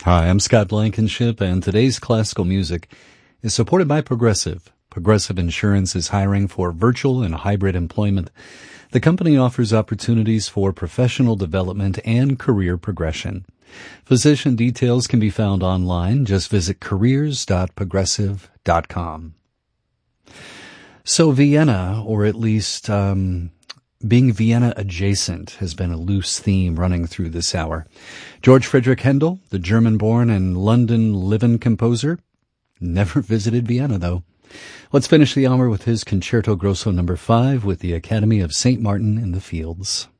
Hi, I'm Scott Blankenship, and today's classical music is supported by Progressive. Progressive Insurance is hiring for virtual and hybrid employment. The company offers opportunities for professional development and career progression. Physician details can be found online. Just visit careers.progressive.com. So Vienna, or at least being Vienna adjacent, has been a loose theme running through this hour. George Friedrich Handel, the German-born and London-living composer, never visited Vienna, though. Let's finish the hour with his Concerto Grosso No. 5 with the Academy of St. Martin in the Fields.